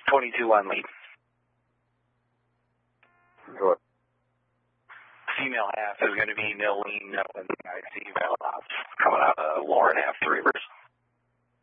22-1 lead. Good. Female half is going to be Nilene Nolan. I see Valdoff coming out of Lauren half 3 reverse.